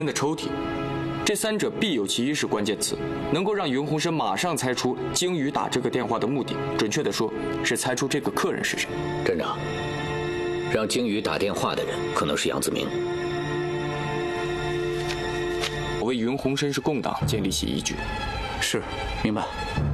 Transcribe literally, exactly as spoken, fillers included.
的抽屉，这三者必有其一是关键词，能够让云鸿生马上猜出鲸鱼打这个电话的目的。准确的说，是猜出这个客人是谁。 站长，让鲸鱼打电话的人可能是杨子明。 我为云鸿生是共党建立起依据。 是，明白。